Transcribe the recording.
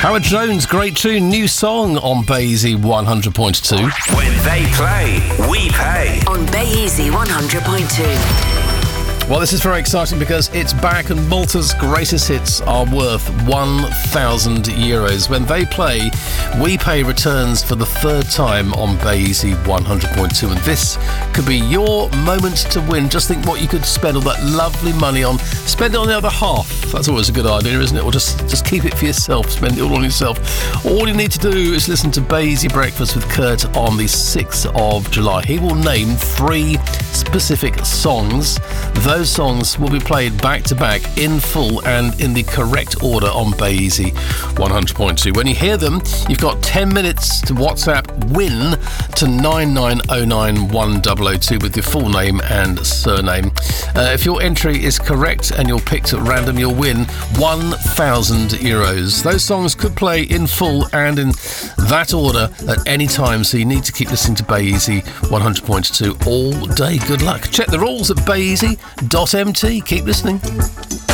Howard Jones, great tune, new song on Baysy 100.2. When they play, we pay. On Baysy 100.2. Well, this is very exciting because it's back and Malta's greatest hits are worth €1,000. When they play, We Pay returns for the third time on Baysy 100.2. And this could be your moment to win. Just think what you could spend all that lovely money on. Spend it on the other half. That's always a good idea, isn't it? Or just keep it for yourself. Spend it all on yourself. All you need to do is listen to Baysy Breakfast with Kurt on the 6th of July. He will name 3 specific songs. Those songs will be played back to back in full and in the correct order on Baysy 100.2. When you hear them, you've got 10 minutes to WhatsApp WIN to 9909102 with your full name and surname. If your entry is correct and you're picked at random, you'll win €1,000. Those songs could play in full and in that order at any time, so you need to keep listening to Baysy 100.2 all day. Good luck. Check the rules at baysy.mt. Keep listening.